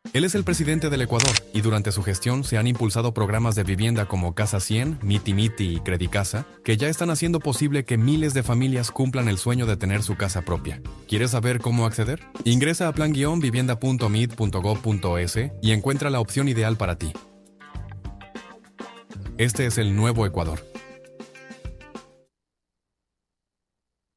Él es el presidente del Ecuador y durante su gestión se han impulsado programas de vivienda como Casa 100, Miti Miti y Credicasa, que ya están haciendo posible que miles de familias cumplan el sueño de tener su casa propia. ¿Quieres saber cómo acceder? Ingresa a plan-vivienda.mid.gov.es y encuentra la opción ideal para ti. Este es el nuevo Ecuador.